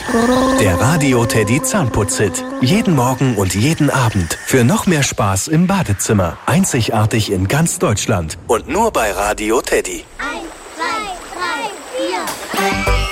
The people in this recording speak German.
Der Radio Teddy Zahnputz-Hit. Jeden Morgen und jeden Abend. Für noch mehr Spaß im Badezimmer. Einzigartig in ganz Deutschland. Und nur bei Radio Teddy. 1, 2, 3, 4.